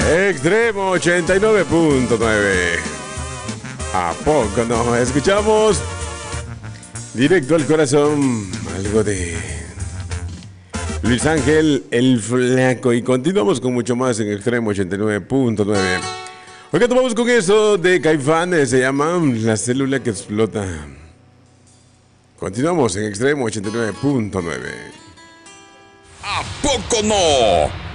Extremo 89.9. ¿A poco no? Escuchamos directo al corazón algo de Luis Ángel el Flaco. Y continuamos con mucho más en Extremo 89.9. Hoy tomamos con eso de Caifanes. Se llama La célula que explota. Continuamos en Extremo 89.9. ¿A poco no?